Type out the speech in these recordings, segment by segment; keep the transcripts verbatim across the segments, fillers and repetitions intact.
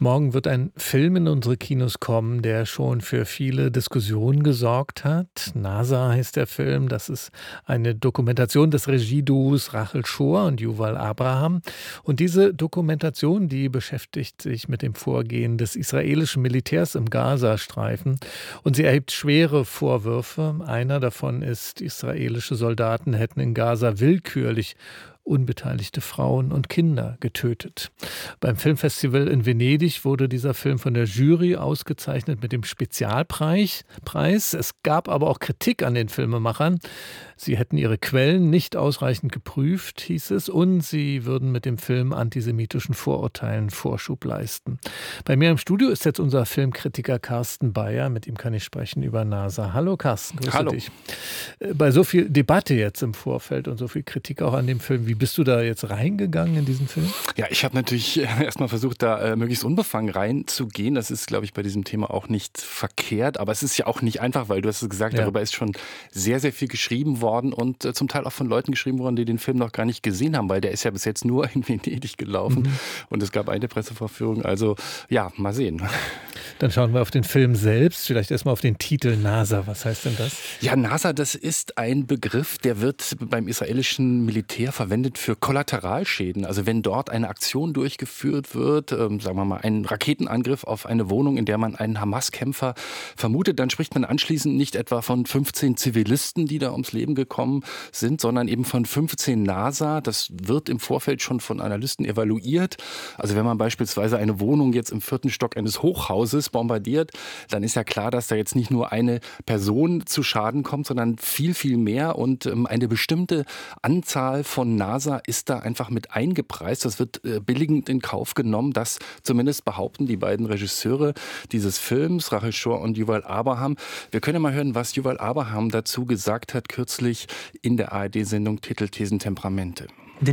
Morgen wird ein Film in unsere Kinos kommen, der schon für viele Diskussionen gesorgt hat. NASA heißt der Film. Das ist eine Dokumentation des Regieduos Rachel Shor und Yuval Abraham. Und diese Dokumentation, die beschäftigt sich mit dem Vorgehen des israelischen Militärs im Gazastreifen. Und sie erhebt schwere Vorwürfe. Einer davon ist, israelische Soldaten hätten in Gaza willkürlich unbeteiligte Frauen und Kinder getötet. Beim Filmfestival in Venedig wurde dieser Film von der Jury ausgezeichnet mit dem Spezialpreis. Preis. Es gab aber auch Kritik an den Filmemachern. Sie hätten ihre Quellen nicht ausreichend geprüft, hieß es, und sie würden mit dem Film antisemitischen Vorurteilen Vorschub leisten. Bei mir im Studio ist jetzt unser Filmkritiker Carsten Bayer. Mit ihm kann ich sprechen über NASA. Hallo Carsten, grüße Hallo. dich. Bei so viel Debatte jetzt im Vorfeld und so viel Kritik auch an dem Film, wie bist du da jetzt reingegangen in diesen Film? Ja, ich habe natürlich erstmal versucht, da äh, möglichst unbefangen reinzugehen. Das ist, glaube ich, bei diesem Thema auch nicht verkehrt. Aber es ist ja auch nicht einfach, weil du hast es gesagt, Ja. darüber ist schon sehr, sehr viel geschrieben worden und äh, zum Teil auch von Leuten geschrieben worden, die den Film noch gar nicht gesehen haben, weil der ist ja bis jetzt nur in Venedig gelaufen Mhm. und es gab eine Pressevorführung. Also ja, mal sehen. Dann schauen wir auf den Film selbst. Vielleicht erstmal auf den Titel NASA. Was heißt denn das? Ja, NASA, das ist ein Begriff, der wird beim israelischen Militär verwendet für Kollateralschäden. Also wenn dort eine Aktion durchgeführt wird, ähm, sagen wir mal ein Raketenangriff auf eine Wohnung, in der man einen Hamas-Kämpfer vermutet, dann spricht man anschließend nicht etwa von fünfzehn Zivilisten, die da ums Leben gekommen sind, sondern eben von fünfzehn NASA. Das wird im Vorfeld schon von Analysten evaluiert. Also wenn man beispielsweise eine Wohnung jetzt im vierten Stock eines Hochhauses bombardiert, dann ist ja klar, dass da jetzt nicht nur eine Person zu Schaden kommt, sondern viel, viel mehr und ähm, eine bestimmte Anzahl von NASA ist da einfach mit eingepreist. Das wird äh, billigend in Kauf genommen. Das zumindest behaupten die beiden Regisseure dieses Films, Rachel Shor und Yuval Abraham. Wir können ja mal hören, was Yuval Abraham dazu gesagt hat, kürzlich in der A R D-Sendung Titel Thesen Temperamente.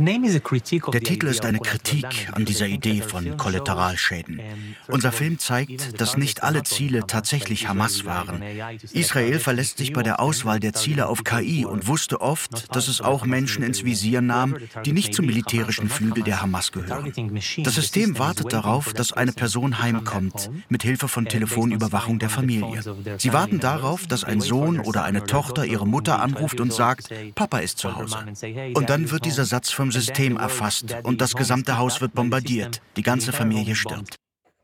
Der Titel ist eine Kritik an dieser Idee von Kollateralschäden. Unser Film zeigt, dass nicht alle Ziele tatsächlich Hamas waren. Israel verlässt sich bei der Auswahl der Ziele auf K I und wusste oft, dass es auch Menschen ins Visier nahm, die nicht zum militärischen Flügel der Hamas gehören. Das System wartet darauf, dass eine Person heimkommt, mit Hilfe von Telefonüberwachung der Familie. Sie warten darauf, dass ein Sohn oder eine Tochter ihre Mutter anruft und sagt, Papa ist zu Hause. Und dann wird dieser Satz vom System erfasst und das gesamte Haus wird bombardiert. Die ganze Familie stirbt.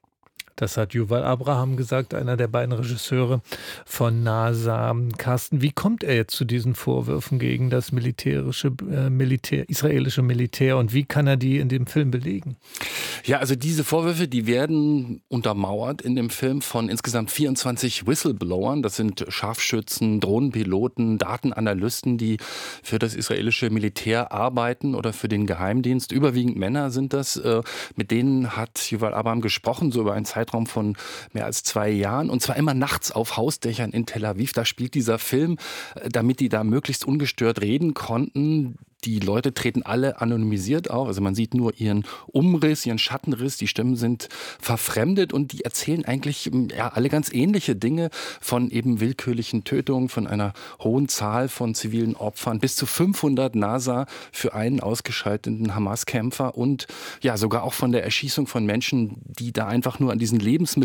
Das hat Yuval Abraham gesagt, einer der beiden Regisseure von NASA. Carsten, wie kommt er jetzt zu diesen Vorwürfen gegen das militärische äh, Militär, israelische Militär und wie kann er die in dem Film belegen? Ja, also diese Vorwürfe, die werden untermauert in dem Film von insgesamt vierundzwanzig Whistleblowern. Das sind Scharfschützen, Drohnenpiloten, Datenanalysten, die für das israelische Militär arbeiten oder für den Geheimdienst. Überwiegend Männer sind das. Mit denen hat Yuval Abraham gesprochen, so über einen Zeitraum von mehr als zwei Jahren. Und zwar immer nachts auf Hausdächern in Tel Aviv. Da spielt dieser Film, damit die da möglichst ungestört reden konnten. Die Leute treten alle anonymisiert auf, also man sieht nur ihren Umriss, ihren Schattenriss, die Stimmen sind verfremdet und die erzählen eigentlich ja, alle ganz ähnliche Dinge von eben willkürlichen Tötungen, von einer hohen Zahl von zivilen Opfern, bis zu fünfhundert NASA für einen ausgeschalteten Hamas-Kämpfer und ja sogar auch von der Erschießung von Menschen, die da einfach nur an diesen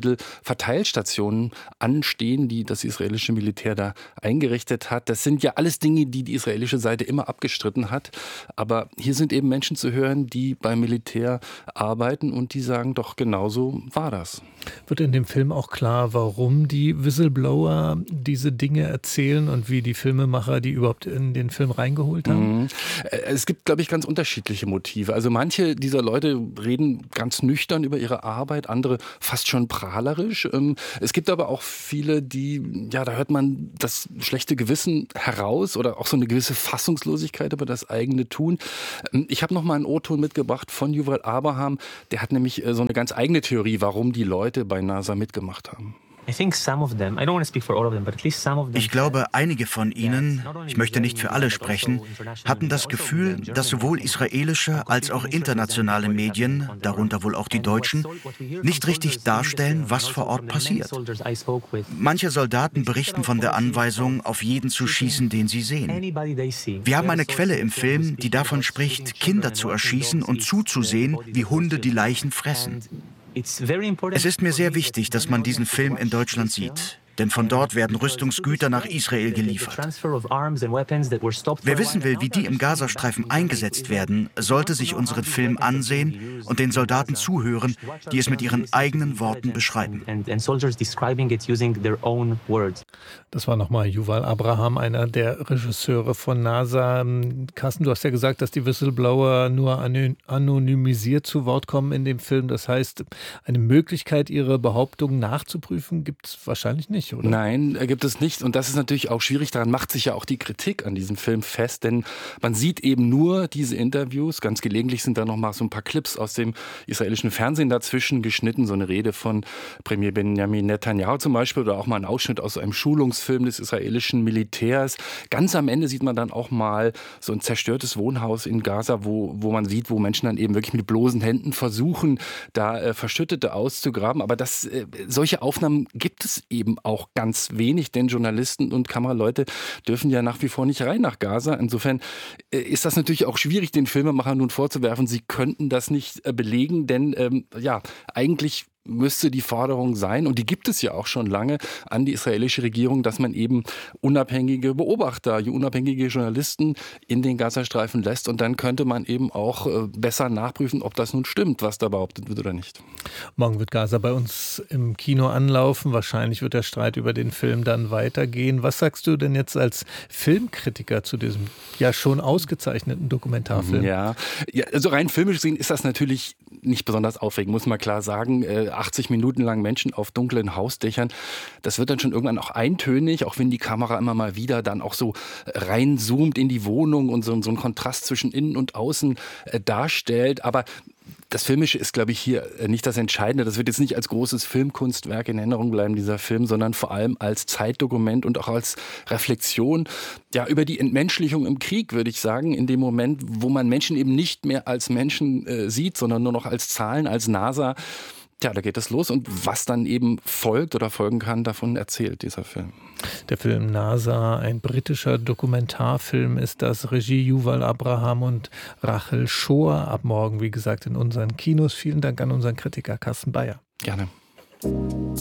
Lebensmittelverteilstationen anstehen, die das israelische Militär da eingerichtet hat. Das sind ja alles Dinge, die die israelische Seite immer abgestritten hat. Aber hier sind eben Menschen zu hören, die beim Militär arbeiten und die sagen, doch genauso war das. Wird in dem Film auch klar, warum die Whistleblower diese Dinge erzählen und wie die Filmemacher die überhaupt in den Film reingeholt haben? Mhm. Es gibt, glaube ich, ganz unterschiedliche Motive. Also manche dieser Leute reden ganz nüchtern über ihre Arbeit, andere fast schon prahlerisch. Es gibt aber auch viele, die, ja, da hört man das schlechte Gewissen heraus oder auch so eine gewisse Fassungslosigkeit über das eigene Tun. Ich habe noch mal einen O-Ton mitgebracht von Yuval Abraham. Der hat nämlich so eine ganz eigene Theorie, warum die Leute bei NASA mitgemacht haben. Ich glaube, einige von ihnen, ich möchte nicht für alle sprechen, hatten das Gefühl, dass sowohl israelische als auch internationale Medien, darunter wohl auch die deutschen, nicht richtig darstellen, was vor Ort passiert. Manche Soldaten berichten von der Anweisung, auf jeden zu schießen, den sie sehen. Wir haben eine Quelle im Film, die davon spricht, Kinder zu erschießen und zuzusehen, wie Hunde die Leichen fressen. Es ist mir sehr wichtig, dass man diesen Film in Deutschland sieht. Denn von dort werden Rüstungsgüter nach Israel geliefert. Wer wissen will, wie die im Gazastreifen eingesetzt werden, sollte sich unseren Film ansehen und den Soldaten zuhören, die es mit ihren eigenen Worten beschreiben. Das war nochmal Yuval Abraham, einer der Regisseure von NASA. Carsten, du hast ja gesagt, dass die Whistleblower nur anonymisiert zu Wort kommen in dem Film. Das heißt, eine Möglichkeit, ihre Behauptungen nachzuprüfen, gibt es wahrscheinlich nicht. Oder? Nein, gibt es nicht. Und das ist natürlich auch schwierig. Daran macht sich ja auch die Kritik an diesem Film fest. Denn man sieht eben nur diese Interviews. Ganz gelegentlich sind da noch mal so ein paar Clips aus dem israelischen Fernsehen dazwischen geschnitten. So eine Rede von Premier Benjamin Netanyahu zum Beispiel. Oder auch mal ein Ausschnitt aus einem Schulungsfilm des israelischen Militärs. Ganz am Ende sieht man dann auch mal so ein zerstörtes Wohnhaus in Gaza, wo, wo man sieht, wo Menschen dann eben wirklich mit bloßen Händen versuchen, da äh, Verschüttete auszugraben. Aber das, äh, solche Aufnahmen gibt es eben auch. Auch ganz wenig, denn Journalisten und Kameraleute dürfen ja nach wie vor nicht rein nach Gaza. Insofern äh, ist das natürlich auch schwierig, den Filmemachern nun vorzuwerfen, sie könnten das nicht äh, belegen, denn ähm, ja, eigentlich müsste die Forderung sein, und die gibt es ja auch schon lange, an die israelische Regierung, dass man eben unabhängige Beobachter, unabhängige Journalisten in den Gazastreifen lässt, und dann könnte man eben auch besser nachprüfen, ob das nun stimmt, was da behauptet wird oder nicht. Morgen wird Gaza bei uns im Kino anlaufen. Wahrscheinlich wird der Streit über den Film dann weitergehen. Was sagst du denn jetzt als Filmkritiker zu diesem ja schon ausgezeichneten Dokumentarfilm? Ja, ja, also rein filmisch gesehen ist das natürlich nicht besonders aufregend, muss man klar sagen. achtzig Minuten lang Menschen auf dunklen Hausdächern. Das wird dann schon irgendwann auch eintönig, auch wenn die Kamera immer mal wieder dann auch so reinzoomt in die Wohnung und so, so einen Kontrast zwischen innen und außen äh, darstellt. Aber das Filmische ist, glaube ich, hier nicht das Entscheidende. Das wird jetzt nicht als großes Filmkunstwerk in Erinnerung bleiben, dieser Film, sondern vor allem als Zeitdokument und auch als Reflexion ja, über die Entmenschlichung im Krieg, würde ich sagen, in dem Moment, wo man Menschen eben nicht mehr als Menschen äh, sieht, sondern nur noch als Zahlen, als NASA. Ja, da geht es los, und was dann eben folgt oder folgen kann, davon erzählt dieser Film. Der Film NASA, ein britischer Dokumentarfilm ist das, Regie Yuval Abraham und Rachel Schoor. Ab morgen, wie gesagt, in unseren Kinos. Vielen Dank an unseren Kritiker Carsten Bayer. Gerne.